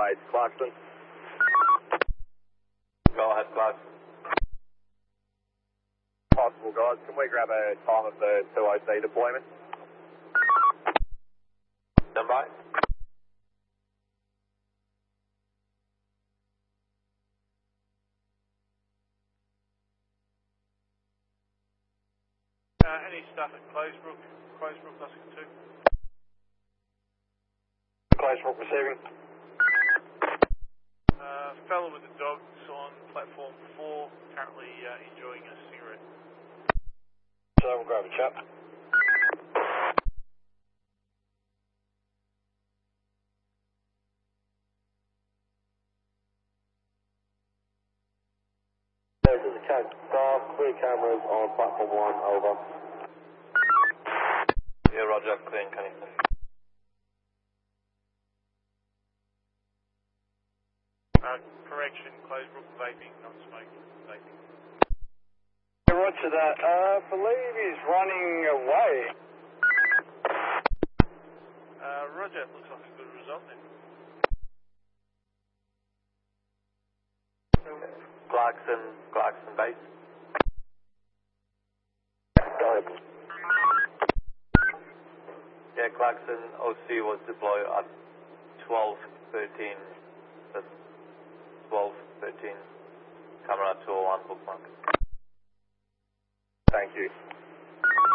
Alpha 8 Clarkson. Go ahead, Clarkson. Possible, guys. Can we grab a time of the 2OC deployment? Stand by. Any stuff at Closebrook, Oscar 2. Closebrook receiving. Fellow with the dogs on platform 4, currently enjoying a cigarette. So we'll grab a chat. This is a cat staff, clear cameras on platform 1, over. Yeah, roger, clear in Cannington. Correction, Closebrook vaping, not smoking, vaping. Roger that. I believe he's running away. Roger, looks like a good result then. Clarkson base. Go ahead. Yeah, Clarkson OC was deployed at 12:13. That's 12:13. Camera 201 bookmark. Thank you.